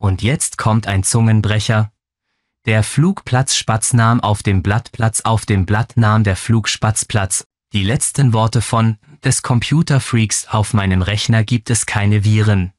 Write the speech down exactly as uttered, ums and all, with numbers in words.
Und jetzt kommt ein Zungenbrecher. Der Flugplatzspatz nahm auf dem Blatt Platz, auf dem Blatt nahm der Flugspatz Platz. Die letzten Worte von des Computerfreaks: Auf meinem Rechner gibt es keine Viren.